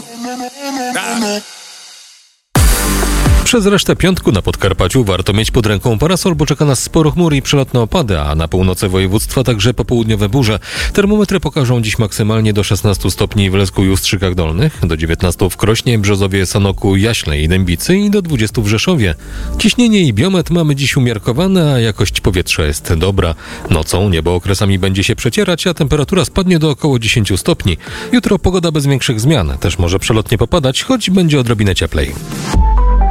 Przez resztę piątku na Podkarpaciu warto mieć pod ręką parasol, bo czeka nas sporo chmur i przelotne opady, a na północy województwa także popołudniowe burze. Termometry pokażą dziś maksymalnie do 16 stopni w Lesku i Ustrzykach Dolnych, do 19 w Krośnie, Brzozowie, Sanoku, Jaśle i Dębicy i do 20 w Rzeszowie. Ciśnienie i biometr mamy dziś umiarkowane, a jakość powietrza jest dobra. Nocą niebo okresami będzie się przecierać, a temperatura spadnie do około 10 stopni. Jutro pogoda bez większych zmian, też może przelotnie popadać, choć będzie odrobinę cieplej.